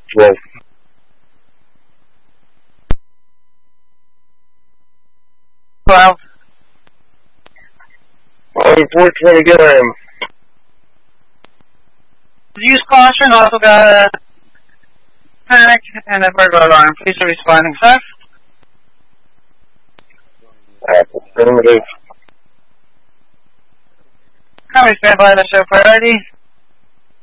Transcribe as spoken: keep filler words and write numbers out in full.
twelve. twelve. On four twenty, get him. Use caution, also got a panic and a burglar alarm. Please are responding, sir. Affirmative. How many stand by the show priority?